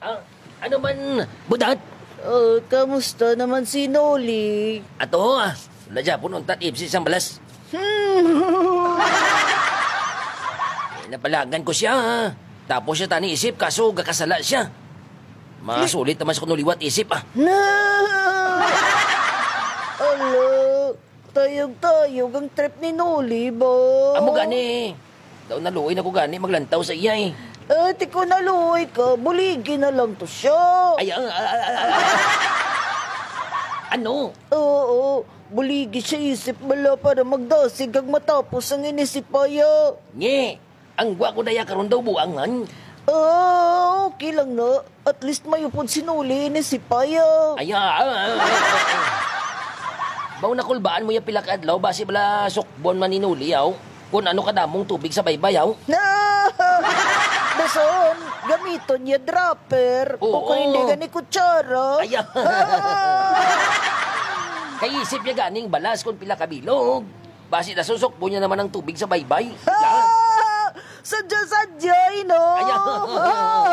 Ano man, budat? Kamusta naman si Noli? Ato, nadya po nung tatipsis ang balas. Napalagan ko siya, Tapos siya tani isip, kaso gakasala siya. Masulit naman sa kunuliwat isip, Na! Ala, tayog-tayog ang trip ni Noli ba? Amo gani. Daw naluoy na ko gani maglantaw sa iya Di ko naluoy ka, buligi na lang to siya. Ay, ano? Oo, buligi siya isip bala para magdasig kag matapos ang inisipaya. Nye, ang gwa ko daya karon daw buangan. Okay lang na. At least may upod sinuli inisipaya. Ay, Baw na kulbaan mo yung pila ka adlaw, basi bala sukbon maninuli, Kung ano kadamong tubig sa baybayaw. Na! Dason, gamiton niya dropper. Oo. O kung hindi gani kutsara. Ay, Kay isip niya ganing balas kung pila kabilog. Basi nasusukbo niya naman ang tubig sa baybay. Sadya-sadya, no? Ay,